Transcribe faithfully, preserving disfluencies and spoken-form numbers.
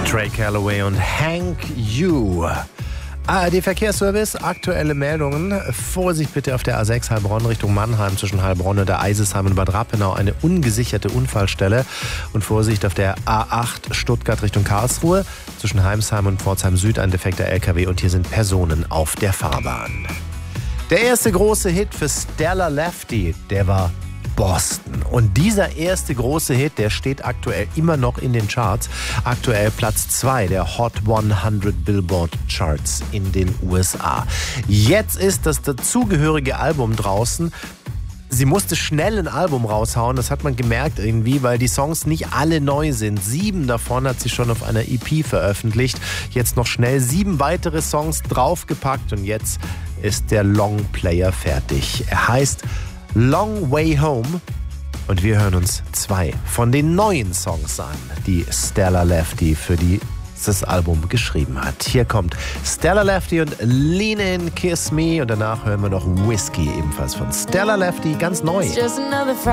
Drake Calloway und Hank U. A R D-Verkehrsservice, aktuelle Meldungen. Vorsicht bitte auf der A sechs Heilbronn Richtung Mannheim zwischen Heilbronn und der Eisesheim und Bad Rappenau eine ungesicherte Unfallstelle. Und Vorsicht auf der A acht Stuttgart Richtung Karlsruhe zwischen Heimsheim und Pforzheim Süd ein defekter L K W und hier sind Personen auf der Fahrbahn. Der erste große Hit für Stella Lefty, der war Boston. Und dieser erste große Hit, der steht aktuell immer noch in den Charts. Aktuell Platz zwei der Hot hundert Billboard Charts in den U S A. Jetzt ist das dazugehörige Album draußen. Sie musste schnell ein Album raushauen, das hat man gemerkt irgendwie, weil die Songs nicht alle neu sind. Sieben davon hat sie schon auf einer E P veröffentlicht. Jetzt noch schnell sieben weitere Songs draufgepackt und jetzt ist der Longplayer fertig. Er heißt Long Way Home und wir hören uns zwei von den neuen Songs an, die Stella Lefty für dieses Album geschrieben hat. Hier kommt Stella Lefty und Lean In, Kiss Me und danach hören wir noch Whiskey, ebenfalls von Stella Lefty, ganz neu.